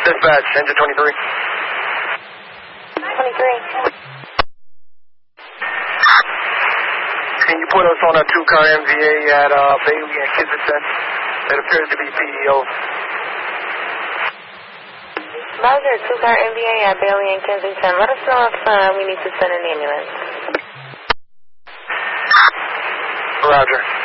Dispatch, engine 23. 23. Can you put us on a 2-car MVA at Bailey and Kensington? It appears to be PEO. Roger, 2-car MVA at Bailey and Kensington. Let us know if we need to send an ambulance. Roger.